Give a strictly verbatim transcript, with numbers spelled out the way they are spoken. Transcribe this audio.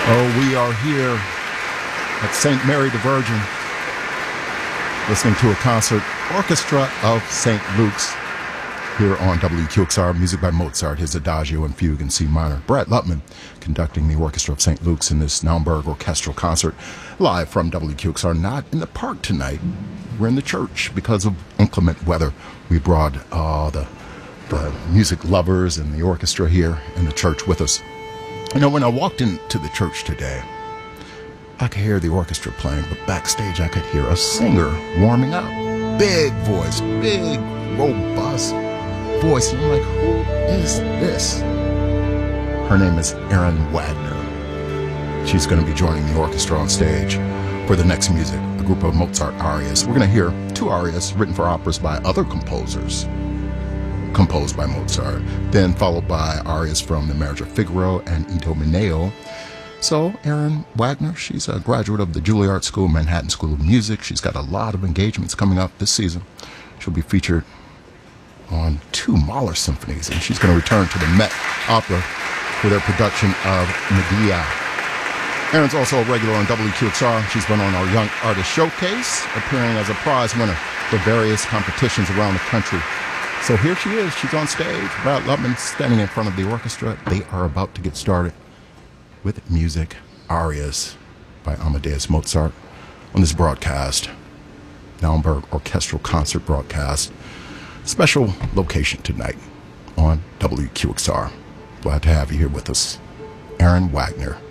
Oh, we are here at Saint Mary the Virgin, listening to a concert, Orchestra of Saint Luke's, here on W Q X R, music by Mozart, his Adagio and Fugue in C minor. Brad Lutman conducting the Orchestra of Saint Luke's in this Naumburg orchestral concert, live from W Q X R. Not in the park tonight. We're in the church because of inclement weather. We brought uh, the, the music lovers and the orchestra here in the church with us. You know, when I walked into the church today, I could hear the orchestra playing, but backstage I could hear a singer warming up. Big voice, big, robust voice. And I'm like, who is this? Her name is Erin Wagner. She's going to be joining the orchestra on stage for the next music, a group of Mozart arias. We're going to hear two arias written for operas by other composers, composed by Mozart, then followed by arias from The Marriage of Figaro and Idomeneo. So, Erin Wagner, she's a graduate of the Juilliard School, Manhattan School of Music. She's got a lot of engagements coming up this season. She'll be featured on two Mahler symphonies, and she's going to return to the Met Opera for their production of Medea. Erin's also a regular on W Q X R. She's been on our Young Artist Showcase, appearing as a prize winner for various competitions around the country. So here she is. She's on stage. Brad Lutman standing in front of the orchestra. They are about to get started with music arias by Amadeus Mozart on this broadcast, Naumburg Orchestral Concert broadcast. Special location tonight on W Q X R. Glad to have you here with us. Erin Wagner.